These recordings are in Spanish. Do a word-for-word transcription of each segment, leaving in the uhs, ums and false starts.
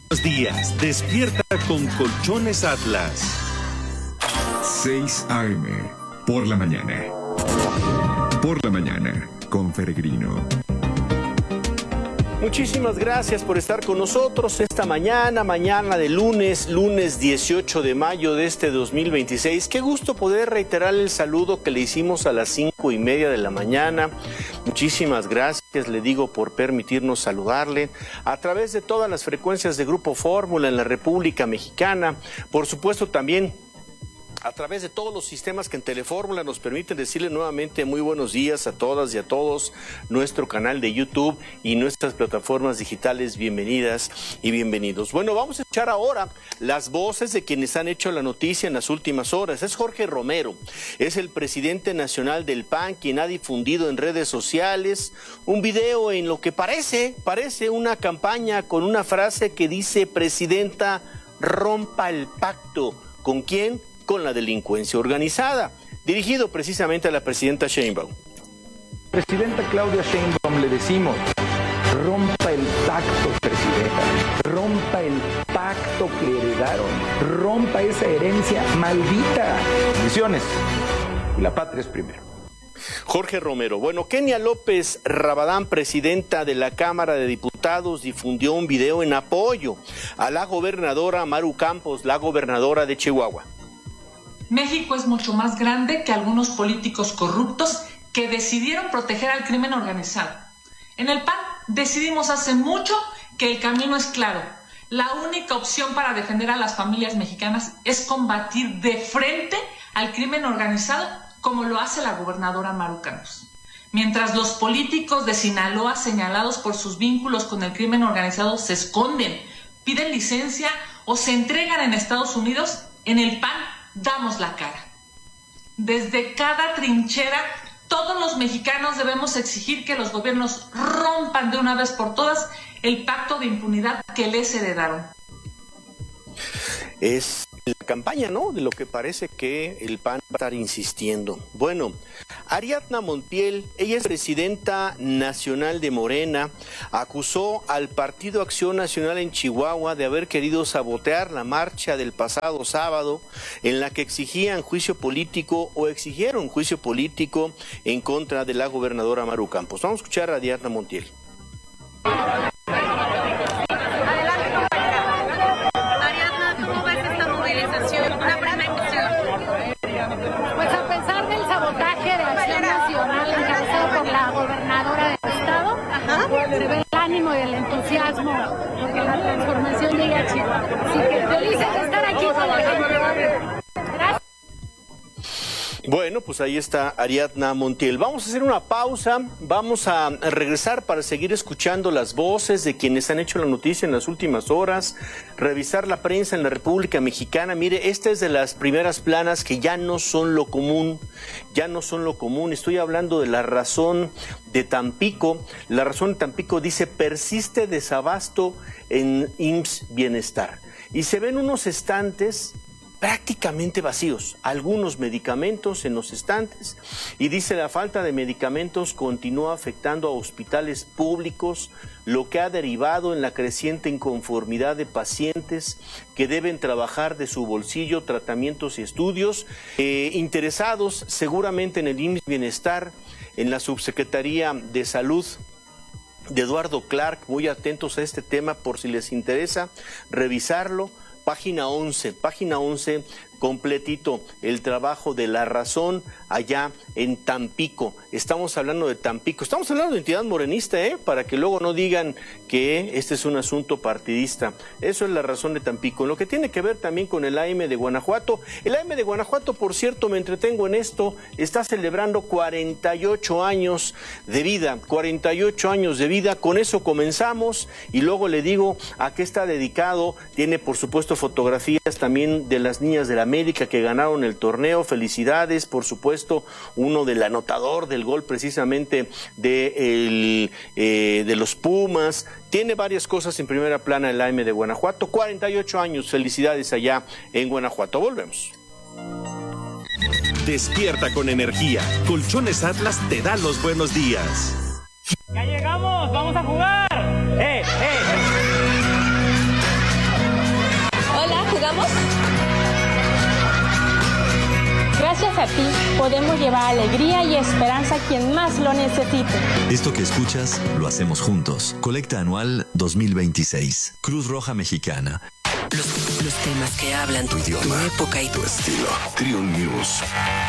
Buenos días, despierta con Colchones Atlas. seis a eme, por la mañana. Por la mañana, con Peregrino. Muchísimas gracias por estar con nosotros esta mañana, mañana de lunes, lunes dieciocho de mayo de este dos mil veintiséis. Qué gusto poder reiterar el saludo que le hicimos a las cinco y media de la mañana. Muchísimas gracias, le digo, por permitirnos saludarle a través de todas las frecuencias de Grupo Fórmula en la República Mexicana. Por supuesto también a través de todos los sistemas que en Telefórmula nos permiten decirle nuevamente muy buenos días a todas y a todos, nuestro canal de YouTube y nuestras plataformas digitales. Bienvenidas y bienvenidos. Bueno, vamos a escuchar ahora las voces de quienes han hecho la noticia en las últimas horas. Es Jorge Romero, es el presidente nacional del P A N, quien ha difundido en redes sociales un video en lo que parece, parece una campaña con una frase que dice: presidenta, rompa el pacto. ¿Con quién? Con la delincuencia organizada, dirigido precisamente a la presidenta Sheinbaum. Presidenta Claudia Sheinbaum, le decimos: rompa el pacto, presidenta, rompa el pacto que heredaron, rompa esa herencia maldita. Bendiciones, y la patria es primero. Jorge Romero. Bueno, Kenia López Rabadán, presidenta de la Cámara de Diputados, difundió un video en apoyo a la gobernadora Maru Campos, la gobernadora de Chihuahua. México es mucho más grande que algunos políticos corruptos que decidieron proteger al crimen organizado. En el P A N decidimos hace mucho que el camino es claro. La única opción para defender a las familias mexicanas es combatir de frente al crimen organizado, como lo hace la gobernadora Maru Campos. Mientras los políticos de Sinaloa, señalados por sus vínculos con el crimen organizado, se esconden, piden licencia o se entregan en Estados Unidos, en el P A N damos la cara. Desde cada trinchera, todos los mexicanos debemos exigir que los gobiernos rompan de una vez por todas el pacto de impunidad que les heredaron. Es la campaña, ¿no?, de lo que parece que el P A N va a estar insistiendo. Bueno, Ariadna Montiel, ella es presidenta nacional de Morena, acusó al Partido Acción Nacional en Chihuahua de haber querido sabotear la marcha del pasado sábado, en la que exigían juicio político o exigieron juicio político en contra de la gobernadora Maru Campos. Vamos a escuchar a Ariadna Montiel. Pues a pesar del sabotaje de Acción Nacional encabezado por la gobernadora del estado, se ve el ánimo y el entusiasmo porque la transformación llegue a Chihuahua. Así que felices de estar aquí con la gente. Gracias. Bueno, pues ahí está Ariadna Montiel. Vamos a hacer una pausa, vamos a regresar para seguir escuchando las voces de quienes han hecho la noticia en las últimas horas, revisar la prensa en la República Mexicana. Mire, esta es de las primeras planas que ya no son lo común, ya no son lo común. Estoy hablando de La Razón de Tampico. La Razón de Tampico dice: persiste desabasto en I M S S Bienestar. Y se ven unos estantes prácticamente vacíos, algunos medicamentos en los estantes, y dice: la falta de medicamentos continúa afectando a hospitales públicos, lo que ha derivado en la creciente inconformidad de pacientes que deben trabajar de su bolsillo tratamientos y estudios, eh, interesados seguramente en el I M S S Bienestar, en la Subsecretaría de Salud de Eduardo Clark, muy atentos a este tema por si les interesa revisarlo. Página once, página once, completito, el trabajo de La Razón allá en Tampico. Estamos hablando de Tampico, estamos hablando de entidad morenista, ¿eh? Para que luego no digan que este es un asunto partidista. Eso es La Razón de Tampico. En lo que tiene que ver también con el A M de Guanajuato. El A M de Guanajuato, por cierto, me entretengo en esto, está celebrando cuarenta y ocho años de vida, cuarenta y ocho años de vida. Con eso comenzamos y luego le digo a qué está dedicado. Tiene, por supuesto, fotografías también de las niñas de la América que ganaron el torneo. Felicidades, por supuesto, uno del anotador del gol precisamente de, el, eh, de los Pumas. Tiene varias cosas en primera plana el A M de Guanajuato. cuarenta y ocho años, felicidades allá en Guanajuato. Volvemos. Despierta con energía. Colchones Atlas te da los buenos días. ¡Ya llegamos! ¡Vamos a jugar! ¡Eh, eh! ti podemos llevar alegría y esperanza a quien más lo necesite. Esto que escuchas, lo hacemos juntos. Colecta Anual dos mil veintiséis. Cruz Roja Mexicana. Los, los temas que hablan tu idioma, tu época y tu estilo. Triun News.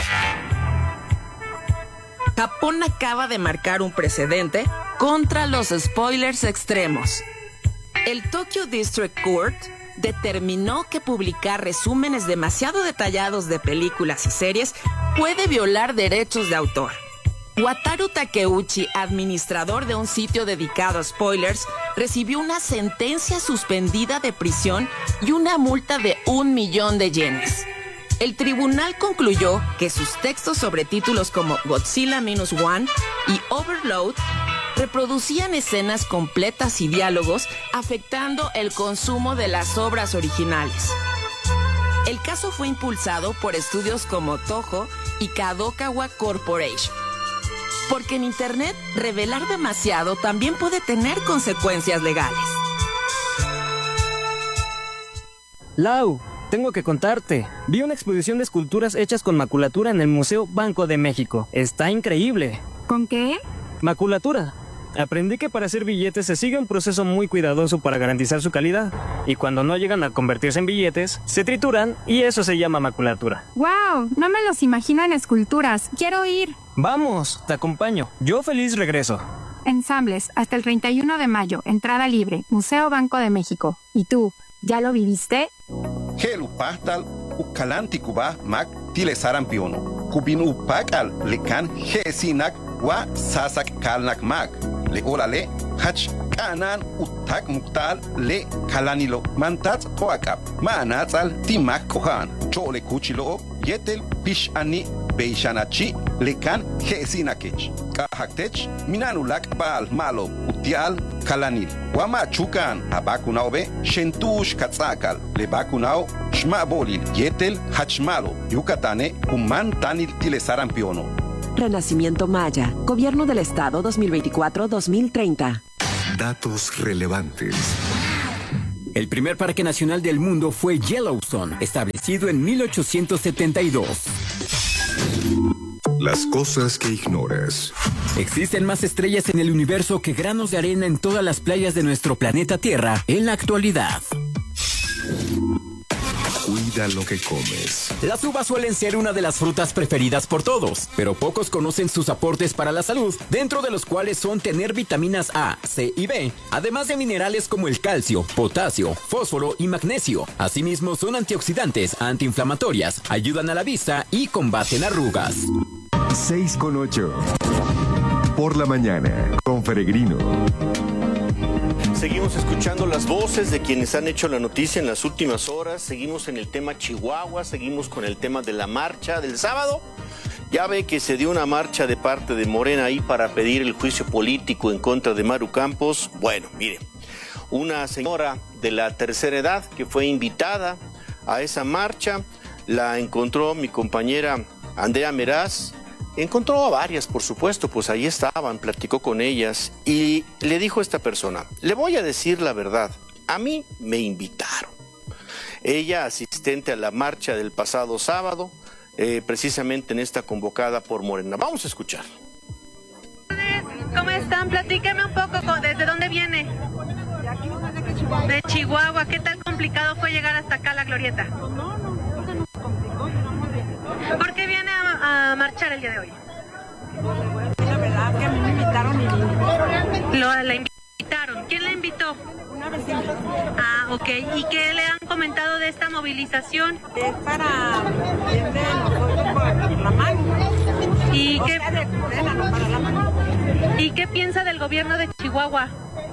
Japón acaba de marcar un precedente contra los spoilers extremos. El Tokyo District Court determinó que publicar resúmenes demasiado detallados de películas y series puede violar derechos de autor. Wataru Takeuchi, administrador de un sitio dedicado a spoilers, recibió una sentencia suspendida de prisión y una multa de un millón de yenes. El tribunal concluyó que sus textos sobre títulos como Godzilla Minus One y Overload reproducían escenas completas y diálogos afectando el consumo de las obras originales. El caso fue impulsado por estudios como Toho y Kadokawa Corporation. Porque en Internet, revelar demasiado también puede tener consecuencias legales. Lau, tengo que contarte. Vi una exposición de esculturas hechas con maculatura en el Museo Banco de México. Está increíble. ¿Con qué? Maculatura. Aprendí que para hacer billetes se sigue un proceso muy cuidadoso para garantizar su calidad. Y cuando no llegan a convertirse en billetes, se trituran y eso se llama maculatura. ¡Wow! No me los imagino en esculturas. ¡Quiero ir! Vamos, te acompaño. Yo feliz regreso. Ensambles, hasta el treinta y uno de mayo. Entrada libre. Museo Banco de México. ¿Y tú? ¿Ya lo viviste? Helu pastal ukalanti kuba mak tile sarampiono. Kubin upakal lekan hesinak wa sasak kalnak mak. Le olale hach kanan utak muktal le kalanilo mantats koakap. Manatzal timak kohan. Chole kuchilo yetel pish ani beishanachi lekan hesinakech. Kahaktech minanulak bal malo utial kalanil. Wama chukan abakunao be shentush katzakal le bakunao shmabolil yetel hachmalo yucatane kuman tanil tile sarampiono. Renacimiento Maya, Gobierno del Estado dos mil veinticuatro a dos mil treinta. Datos relevantes. El primer parque nacional del mundo fue Yellowstone, establecido en mil ochocientos setenta y dos. Las cosas que ignoras. Existen más estrellas en el universo que granos de arena en todas las playas de nuestro planeta Tierra en la actualidad. Cuida lo que comes. Las uvas suelen ser una de las frutas preferidas por todos, pero pocos conocen sus aportes para la salud, dentro de los cuales son tener vitaminas A, C y B, además de minerales como el calcio, potasio, fósforo y magnesio. Asimismo, son antioxidantes, antiinflamatorias, ayudan a la vista y combaten arrugas. seis con ocho. Por la mañana, con Peregrino. Seguimos escuchando las voces de quienes han hecho la noticia en las últimas horas. Seguimos en el tema Chihuahua, seguimos con el tema de la marcha del sábado. Ya ve que se dio una marcha de parte de Morena ahí para pedir el juicio político en contra de Maru Campos. Bueno, mire, una señora de la tercera edad que fue invitada a esa marcha, la encontró mi compañera Andrea Meraz. Encontró a varias, por supuesto, pues ahí estaban, platicó con ellas y le dijo a esta persona, le voy a decir la verdad, a mí me invitaron. Ella, asistente a la marcha del pasado sábado, eh, precisamente en esta convocada por Morena. Vamos a escuchar. ¿Cómo están? Platíqueme un poco, ¿desde dónde viene? De Chihuahua. ¿Qué tan complicado fue llegar hasta acá a la glorieta? No, no, no se nos complicó, estuvimos bien. ¿Por qué viene a, a marchar el día de hoy? La verdad que a mí me invitaron y vine. Lo, la invitaron. ¿Quién la invitó? Una vecina. Ah, ok. ¿Y qué le han comentado de esta movilización? Es para bien de nosotros por la mano. ¿Y o qué? Sea de Morena, no para la mano. ¿Y qué piensa del gobierno de Chihuahua?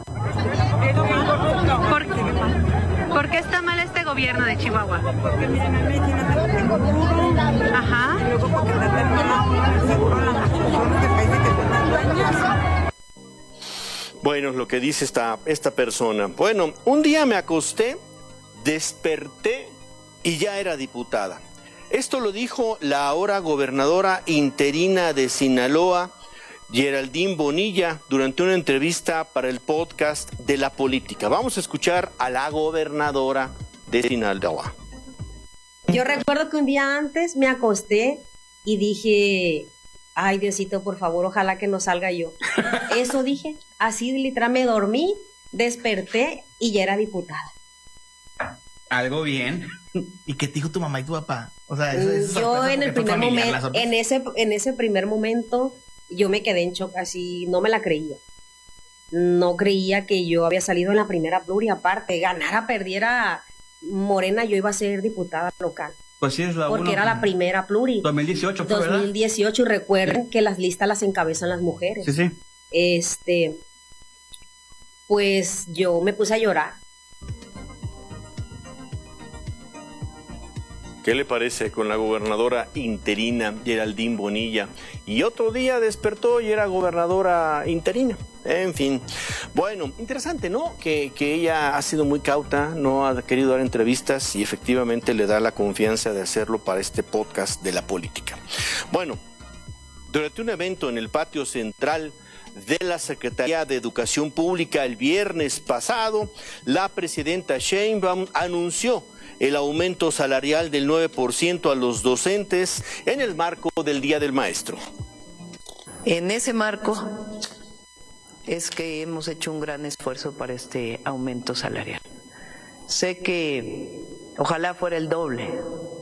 ¿Por qué? ¿Por qué está mal este gobierno de Chihuahua? Porque miren, hay medicinas del seguro. Ajá. Y luego porque tratan mal el seguro a las asociaciones que parece que son las dueñas. Bueno, lo que dice esta, esta persona. Bueno, un día me acosté, desperté y ya era diputada. Esto lo dijo la ahora gobernadora interina de Sinaloa, Geraldine Bonilla, durante una entrevista para el podcast de La Política. Vamos a escuchar a la gobernadora de Sinaloa. Yo recuerdo que un día antes me acosté y dije, ay Diosito, por favor, ojalá que no salga yo. Eso dije, así literal me dormí, desperté y ya era diputada. Algo bien. ¿Y qué te dijo tu mamá y tu papá? O sea, eso, eso yo en el primer momento, en ese, en ese primer momento, yo me quedé en shock, así no me la creía. No creía que yo había salido en la primera pluri, aparte, ganara, perdiera Morena, yo iba a ser diputada local. Pues sí, es la porque uno, era la primera pluri. dos mil dieciocho fue, dos mil dieciocho, ¿verdad? Y recuerden que las listas las encabezan las mujeres. Sí, sí. Este, pues yo me puse a llorar. ¿Qué le parece con la gobernadora interina Geraldine Bonilla? Y otro día despertó y era gobernadora interina. En fin, bueno, interesante, ¿no? Que, que ella ha sido muy cauta, no ha querido dar entrevistas y efectivamente le da la confianza de hacerlo para este podcast de la política. Bueno, durante un evento en el patio central de la Secretaría de Educación Pública el viernes pasado, la presidenta Sheinbaum anunció el aumento salarial del nueve por ciento a los docentes en el marco del Día del Maestro. En ese marco es que hemos hecho un gran esfuerzo para este aumento salarial. Sé que ojalá fuera el doble,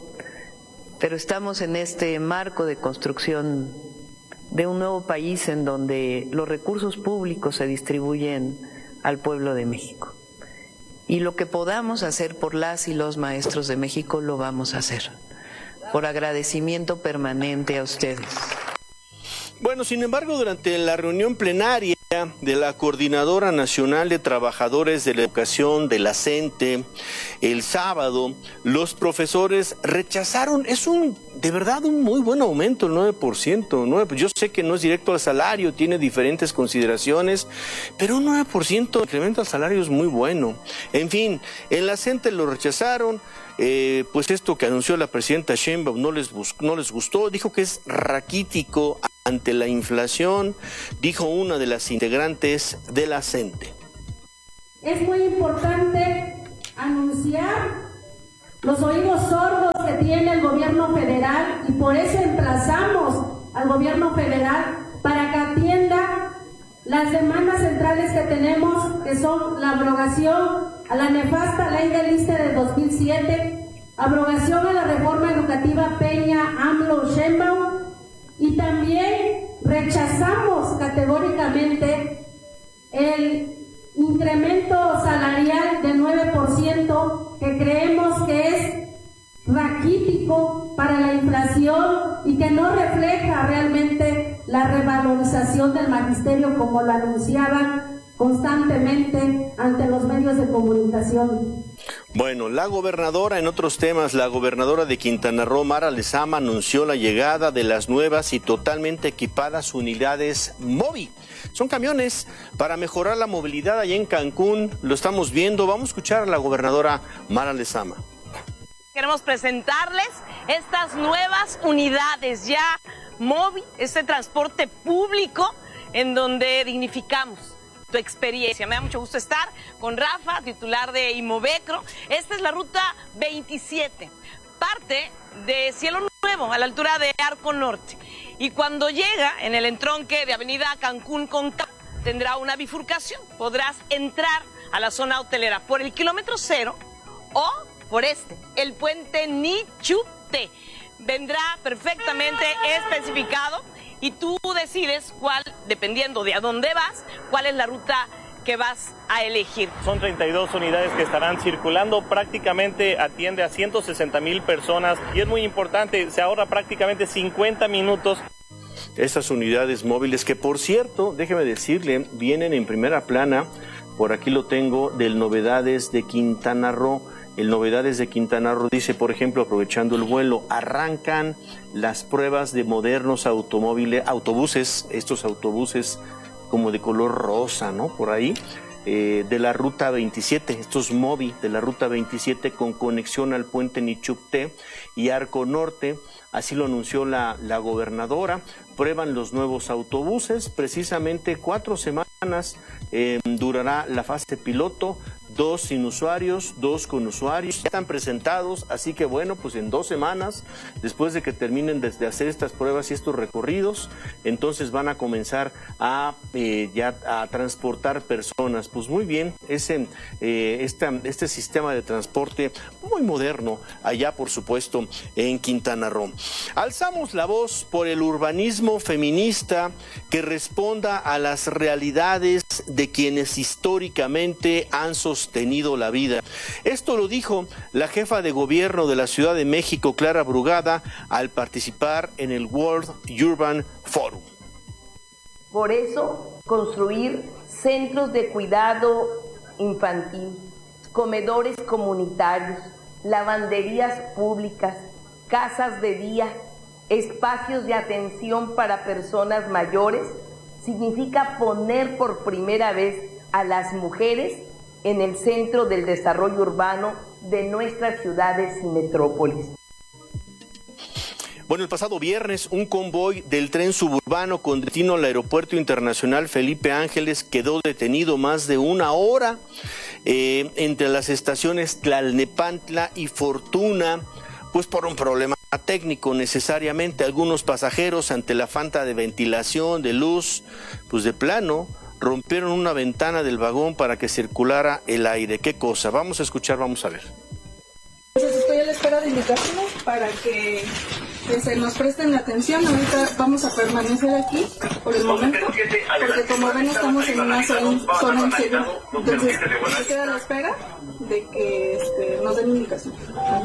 pero estamos en este marco de construcción de un nuevo país en donde los recursos públicos se distribuyen al pueblo de México. Y lo que podamos hacer por las y los maestros de México lo vamos a hacer, por agradecimiento permanente a ustedes. Bueno, sin embargo, durante la reunión plenaria de la Coordinadora Nacional de Trabajadores de la Educación de la CENTE, el sábado, los profesores rechazaron, es un, de verdad, un muy buen aumento, el nueve por ciento. nueve, yo sé que no es directo al salario, tiene diferentes consideraciones, pero un nueve por ciento de incremento al salario es muy bueno. En fin, en la CENTE lo rechazaron. Eh, pues esto que anunció la presidenta Sheinbaum no les, no les gustó, dijo que es raquítico ante la inflación, dijo una de las integrantes de la CENTE. Es muy importante anunciar los oídos sordos que tiene el gobierno federal y por eso emplazamos al gobierno federal para que atienda las demandas centrales que tenemos, que son la abrogación a la nefasta ley del I S S S E de dos mil siete, abrogación a la reforma educativa Peña, AMLO, Sheinbaum, y también rechazamos categóricamente el incremento salarial del nueve por ciento que creemos que es raquítico para la inflación y que no refleja realmente la revalorización del magisterio como lo anunciaban constantemente ante los medios de comunicación. Bueno, la gobernadora, en otros temas, la gobernadora de Quintana Roo, Mara Lezama, anunció la llegada de las nuevas y totalmente equipadas unidades Mobi. Son camiones para mejorar la movilidad allá en Cancún, lo estamos viendo. Vamos a escuchar a la gobernadora Mara Lezama. Queremos presentarles estas nuevas unidades ya Mobi, este transporte público en donde dignificamos tu experiencia. Me da mucho gusto estar con Rafa, titular de Imovecro. Esta es la ruta veintisiete, parte de Cielo Nuevo, a la altura de Arco Norte. Y cuando llega en el entronque de Avenida Cancún con Cap, tendrá una bifurcación. Podrás entrar a la zona hotelera por el kilómetro cero o por este, el puente Nichupté. Vendrá perfectamente especificado y tú decides cuál, dependiendo de a dónde vas, cuál es la ruta que vas a elegir. Son treinta y dos unidades que estarán circulando, prácticamente atiende a ciento sesenta mil personas y es muy importante, se ahorra prácticamente cincuenta minutos. Estas unidades móviles que, por cierto, déjeme decirle, vienen en primera plana, por aquí lo tengo, del Novedades de Quintana Roo. El Novedades de Quintana Roo dice, por ejemplo, aprovechando el vuelo, arrancan las pruebas de modernos automóviles, autobuses, estos autobuses como de color rosa, ¿no? Por ahí, eh, de la ruta veintisiete, estos Mobi de la ruta veintisiete con conexión al puente Nichupté y Arco Norte, así lo anunció la, la gobernadora. Prueban los nuevos autobuses, precisamente cuatro semanas eh, durará la fase piloto dos sin usuarios, dos con usuarios, ya están presentados, así que bueno, pues en dos semanas, después de que terminen de, de hacer estas pruebas y estos recorridos, entonces van a comenzar a eh, ya a transportar personas. Pues muy bien, ese eh, esta, este sistema de transporte muy moderno, allá por supuesto en Quintana Roo. Alzamos la voz por el urbanismo feminista que responda a las realidades de quienes históricamente han sostenido la vida. Esto lo dijo la jefa de gobierno de la Ciudad de México, Clara Brugada, al participar en el World Urban Forum. Por eso, construir centros de cuidado infantil, comedores comunitarios, lavanderías públicas, casas de día, espacios de atención para personas mayores, significa poner por primera vez a las mujeres en el centro del desarrollo urbano de nuestras ciudades y metrópolis. Bueno, el pasado viernes un convoy del tren suburbano con destino al Aeropuerto Internacional Felipe Ángeles quedó detenido más de una hora eh, entre las estaciones Tlalnepantla y Fortuna, pues por un problema técnico necesariamente. Algunos pasajeros, ante la falta de ventilación, de luz, pues de plano rompieron una ventana del vagón para que circulara el aire. ¿Qué cosa? Vamos a escuchar, vamos a ver. Entonces estoy a la espera de indicaciones para que, que se nos presten la atención. Ahorita vamos a permanecer aquí por el momento, porque como ven estamos en una zona, zona insegura. Entonces se queda a la espera de que este, nos den indicaciones.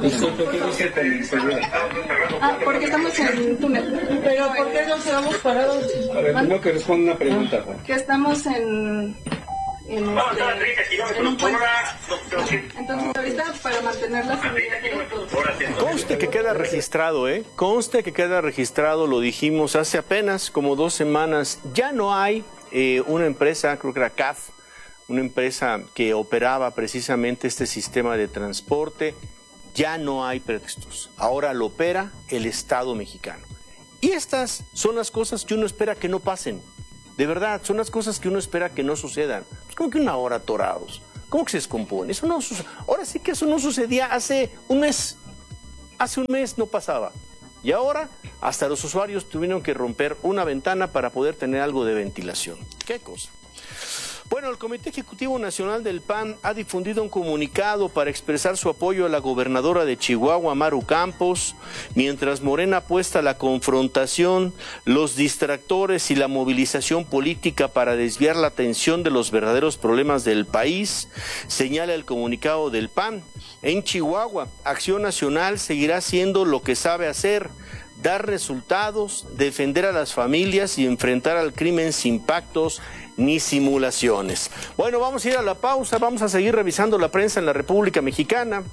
Ah, porque estamos en túnel. Pero ¿por qué nos quedamos parados? A ver, primero que responda una pregunta, Juan. Que estamos en... En este, en un puente. Entonces ahorita para mantener la seguridad de todos. Conste que queda registrado, ¿eh? Conste que queda registrado, lo dijimos hace apenas como dos semanas. Ya no hay eh, una empresa, creo que era C A F, una empresa que operaba precisamente este sistema de transporte. Ya no hay pretextos. Ahora lo opera el Estado mexicano. Y estas son las cosas que uno espera que no pasen. De verdad, son las cosas que uno espera que no sucedan. Es como que una hora atorados. ¿Cómo que se descompone? Eso no sucede. Ahora sí que eso no sucedía hace un mes. Hace un mes no pasaba. Y ahora hasta los usuarios tuvieron que romper una ventana para poder tener algo de ventilación. ¿Qué cosa? Bueno, el Comité Ejecutivo Nacional del P A N ha difundido un comunicado para expresar su apoyo a la gobernadora de Chihuahua, Maru Campos, mientras Morena apuesta a la confrontación, los distractores y la movilización política para desviar la atención de los verdaderos problemas del país, señala el comunicado del P A N. En Chihuahua, Acción Nacional seguirá haciendo lo que sabe hacer, dar resultados, defender a las familias y enfrentar al crimen sin pactos ni simulaciones. Bueno, vamos a ir a la pausa, vamos a seguir revisando la prensa en la República Mexicana.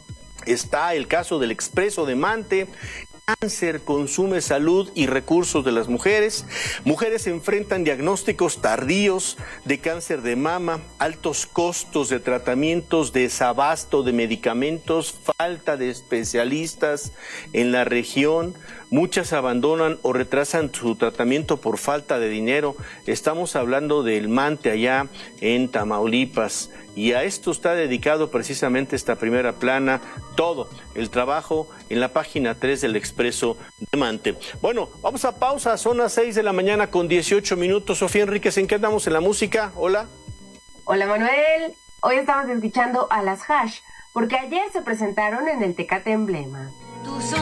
Está el caso del Expreso de Mante. Cáncer consume salud y recursos de las mujeres. Mujeres enfrentan diagnósticos tardíos de cáncer de mama, altos costos de tratamientos, desabasto de medicamentos, falta de especialistas en la región. Muchas abandonan o retrasan su tratamiento por falta de dinero. Estamos hablando del Mante allá en Tamaulipas. Y a esto está dedicado precisamente esta primera plana, todo el trabajo en la página tres del Expreso de Mante. Bueno, vamos a pausa, son las seis de la mañana con dieciocho minutos. Sofía Enríquez, ¿en qué andamos en la música? Hola. Hola Manuel, hoy estamos escuchando a las Hash, porque ayer se presentaron en el Tecate Emblema. Tu